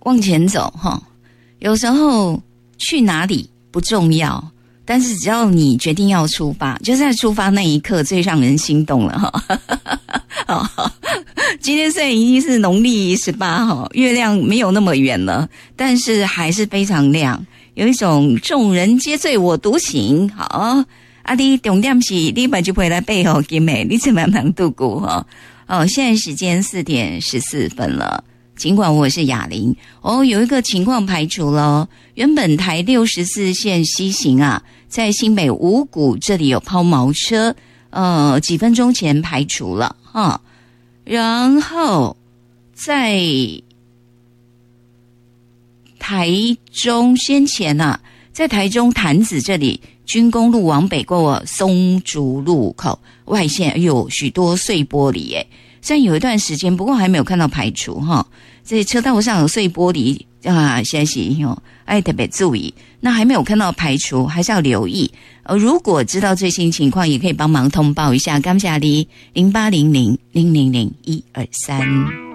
往前走哈，有时候去哪里不重要，但是只要你决定要出发，就在出发那一刻最让人心动了哈。今天虽然已经是农历18哈，月亮没有那么远了，但是还是非常亮，有一种众人皆醉我独醒。好，你重点是你把就回来背后给美，你怎么能度过哈？现在时间4点14分了。尽管我是雅玲有一个情况排除了，原本台64线西行啊，在新北五股这里有抛锚车，几分钟前排除了哈。然后在台中先前啊，在台中潭子这里军公路往北过松竹路口外线有许多碎玻璃耶，虽然有一段时间，不过还没有看到排除哈。这车道上有碎玻璃啊，现在是特别注意。那还没有看到排除，还是要留意。如果知道最新情况，也可以帮忙通报一下。感谢你0800000123。